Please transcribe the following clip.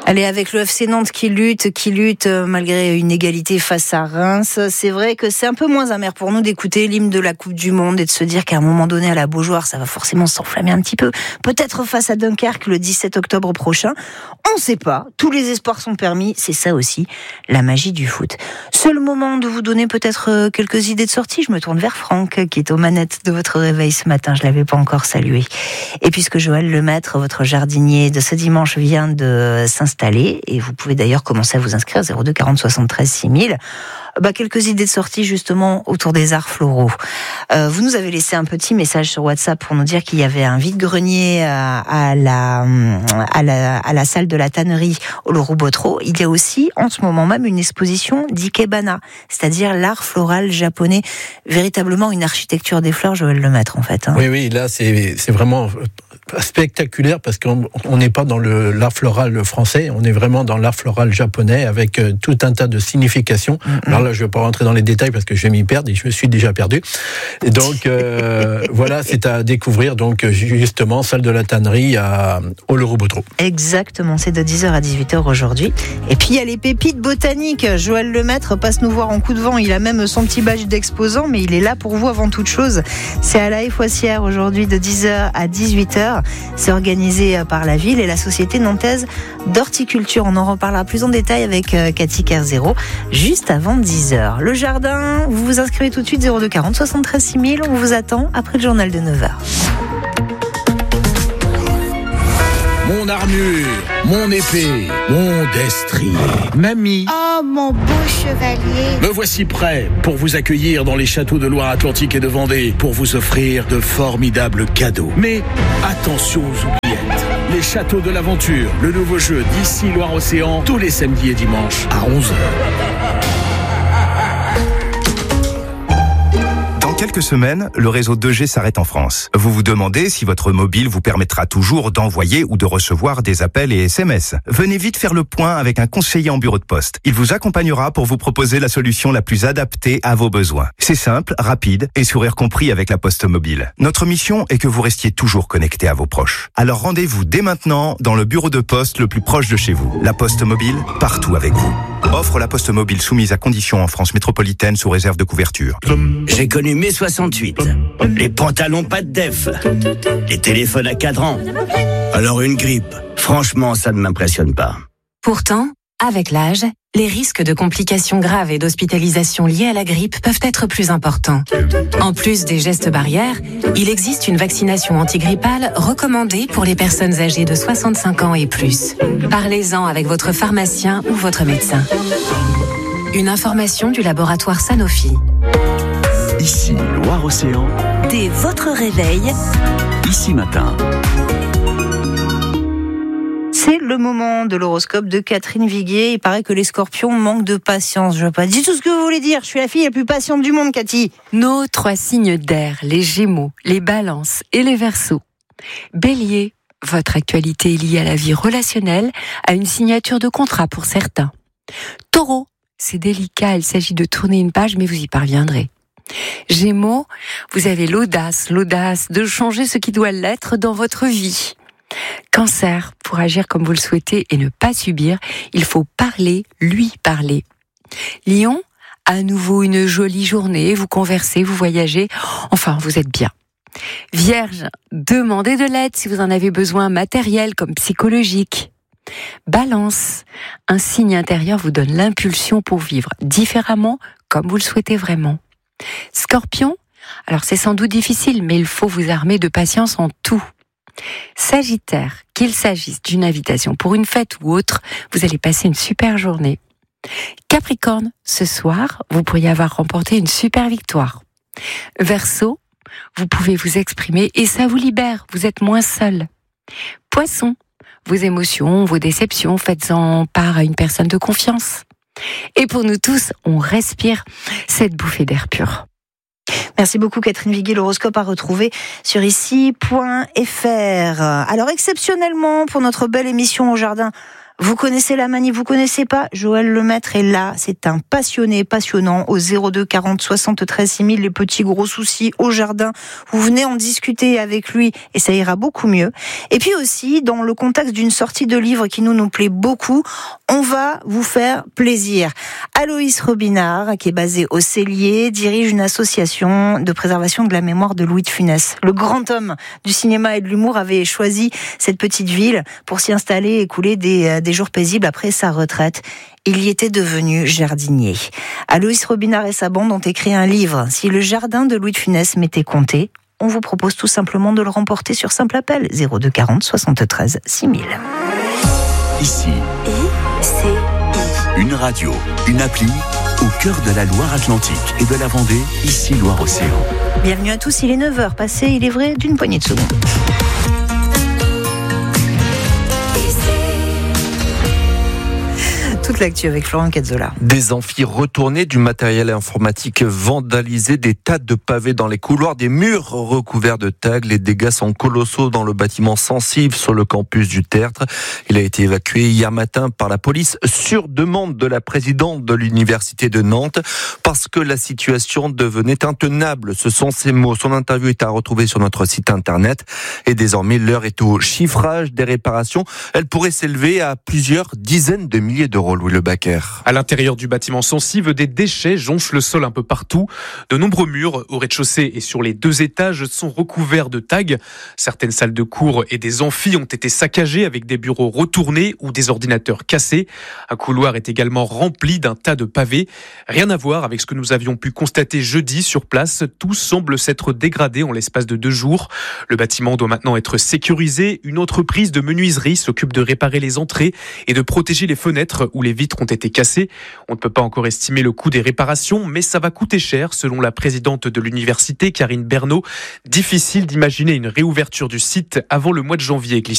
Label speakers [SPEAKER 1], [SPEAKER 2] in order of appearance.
[SPEAKER 1] Allez, avec le FC Nantes qui lutte malgré une égalité face à Reims, c'est vrai que c'est un peu moins amer pour nous d'écouter l'hymne de la Coupe du Monde et de se dire qu'à un moment donné à la Beaujoire, ça va forcément s'enflammer un petit peu. Peut-être face à Dunkerque le 17 octobre prochain. On ne sait pas. Tous les espoirs sont permis. C'est ça aussi, la magie du foot. C'est le moment de vous donner peut-être quelques idées de sortie. Je me tourne vers Franck qui est aux manettes de votre réveil ce matin. Je ne l'avais pas encore salué. Et puisque Joël Lemaître, votre jardinier de ce dimanche, vient de s'installer, et vous pouvez d'ailleurs commencer à vous inscrire 02 40 73 6000. Quelques idées de sortie justement autour des arts floraux. Vous nous avez laissé un petit message sur WhatsApp pour nous dire qu'il y avait un vide-grenier à la salle de la tannerie au Leroux-Bottereau. Il y a aussi en ce moment même une exposition d'Ikebana, c'est-à-dire l'art floral japonais, véritablement une architecture des fleurs, Joël Lemaître en fait.
[SPEAKER 2] Oui, là c'est vraiment spectaculaire parce qu'on n'est pas dans l'art floral français, on est vraiment dans l'art floral japonais avec tout un tas de significations. Alors là, je ne vais pas rentrer dans les détails parce que je vais m'y perdre et je me suis déjà perdu. Et donc, voilà, c'est à découvrir. Donc, justement, salle de la tannerie au Leroux-Bottereau.
[SPEAKER 1] Exactement, c'est de 10h à 18h aujourd'hui. Et puis, il y a les pépites botaniques. Joël Lemaître passe nous voir en coup de vent. Il a même son petit badge d'exposant, mais il est là pour vous avant toute chose. C'est à la Foissière aujourd'hui de 10h à 18h. C'est organisé par la ville et la Société nantaise d'horticulture. On en reparlera plus en détail avec Cathy Kerzero juste avant 10h. Le jardin, vous vous inscrivez tout de suite 02 40 73 6000. On vous attend après le journal de 9h.
[SPEAKER 3] Mon armure, mon épée, mon destrier, mamie.
[SPEAKER 4] Oh, mon beau chevalier.
[SPEAKER 3] Me voici prêt pour vous accueillir dans les châteaux de Loire-Atlantique et de Vendée, pour vous offrir de formidables cadeaux. Mais attention aux oubliettes. Les châteaux de l'aventure, le nouveau jeu d'ici Loire-Océan, tous les samedis et dimanches à 11h.
[SPEAKER 5] Quelques semaines, le réseau 2G s'arrête en France. Vous vous demandez si votre mobile vous permettra toujours d'envoyer ou de recevoir des appels et SMS. Venez vite faire le point avec un conseiller en bureau de poste. Il vous accompagnera pour vous proposer la solution la plus adaptée à vos besoins. C'est simple, rapide et sourire compris avec la Poste Mobile. Notre mission est que vous restiez toujours connecté à vos proches. Alors rendez-vous dès maintenant dans le bureau de poste le plus proche de chez vous. La Poste Mobile, partout avec vous. Offre la Poste Mobile soumise à conditions en France métropolitaine sous réserve de couverture.
[SPEAKER 6] J'ai connu mai 68, les pantalons pas de def, les téléphones à cadran. Alors une grippe, franchement, ça ne m'impressionne pas.
[SPEAKER 7] Pourtant, avec l'âge, les risques de complications graves et d'hospitalisation liées à la grippe peuvent être plus importants. En plus des gestes barrières, il existe une vaccination antigrippale recommandée pour les personnes âgées de 65 ans et plus. Parlez-en avec votre pharmacien ou votre médecin. Une information du laboratoire Sanofi.
[SPEAKER 8] Ici, Loire-Océan.
[SPEAKER 9] Dès votre réveil.
[SPEAKER 8] Ici matin.
[SPEAKER 1] C'est le moment de l'horoscope de Catherine Viguier. Il paraît que les scorpions manquent de patience. Je ne veux pas dire tout ce que vous voulez dire. Je suis la fille la plus patiente du monde, Cathy.
[SPEAKER 10] Nos 3 signes d'air, les gémeaux, les balances et les verseaux. Bélier, votre actualité est liée à la vie relationnelle, à une signature de contrat pour certains. Taureau, c'est délicat, il s'agit de tourner une page, mais vous y parviendrez. Gémeaux, vous avez l'audace de changer ce qui doit l'être dans votre vie. Cancer, pour agir comme vous le souhaitez et ne pas subir, il faut parler, lui parler. Lion, à nouveau une jolie journée, vous conversez, vous voyagez, enfin vous êtes bien. Vierge, demandez de l'aide si vous en avez besoin, matériel comme psychologique. Balance, un signe intérieur vous donne l'impulsion pour vivre différemment comme vous le souhaitez vraiment. Scorpion, alors c'est sans doute difficile, mais il faut vous armer de patience en tout. Sagittaire, qu'il s'agisse d'une invitation pour une fête ou autre, vous allez passer une super journée. Capricorne, ce soir, vous pourriez avoir remporté une super victoire. Verseau, vous pouvez vous exprimer et ça vous libère, vous êtes moins seul. Poisson, vos émotions, vos déceptions, faites-en part à une personne de confiance. Et pour nous tous, on respire cette bouffée d'air pur.
[SPEAKER 1] Merci beaucoup Catherine Viguier. L'horoscope à retrouver sur ici.fr. Alors exceptionnellement, pour notre belle émission au jardin, Vous connaissez la manie, vous connaissez pas? Joël Lemaître est là. C'est un passionnant au 02 40 73 6000. Les petits gros soucis au jardin. Vous venez en discuter avec lui et ça ira beaucoup mieux. Et puis aussi, dans le contexte d'une sortie de livre qui nous plaît beaucoup, on va vous faire plaisir. Aloïs Robinard, qui est basé au Cellier, dirige une association de préservation de la mémoire de Louis de Funès. Le grand homme du cinéma et de l'humour avait choisi cette petite ville pour s'y installer et couler des jours paisibles après sa retraite. Il y était devenu jardinier. Aloïs Robinard et sa bande ont écrit un livre. Si le jardin de Louis de Funès m'était compté, on vous propose tout simplement de le remporter sur simple appel 02 40 73 6000.
[SPEAKER 8] Ici, une radio, une appli au cœur de la Loire-Atlantique et de la Vendée, ici Loire-Océan.
[SPEAKER 1] Bienvenue à tous, il est 9h passé, il est vrai, d'une poignée de secondes. Toute l'actu avec Florent Cazzola.
[SPEAKER 11] Des amphis retournés, du matériel informatique vandalisé, des tas de pavés dans les couloirs, des murs recouverts de tags. Les dégâts sont colossaux dans le bâtiment sensible sur le campus du Tertre. Il a été évacué hier matin par la police sur demande de la présidente de l'université de Nantes parce que la situation devenait intenable. Ce sont ses mots. Son interview est à retrouver sur notre site internet et désormais l'heure est au chiffrage des réparations. Elle pourrait s'élever à plusieurs dizaines de milliers d'euros. Louis Le Baquer.
[SPEAKER 12] À l'intérieur du bâtiment sensible, des déchets jonchent le sol un peu partout. De nombreux murs au rez-de-chaussée et sur les 2 étages sont recouverts de tags. Certaines salles de cours et des amphis ont été saccagées avec des bureaux retournés ou des ordinateurs cassés. Un couloir est également rempli d'un tas de pavés. Rien à voir avec ce que nous avions pu constater jeudi sur place. Tout semble s'être dégradé en l'espace de 2 jours. Le bâtiment doit maintenant être sécurisé. Une entreprise de menuiserie s'occupe de réparer les entrées et de protéger les fenêtres où les vitres ont été cassées. On ne peut pas encore estimer le coût des réparations, mais ça va coûter cher, selon la présidente de l'université, Karine Bernot. Difficile d'imaginer une réouverture du site avant le mois de janvier, glisse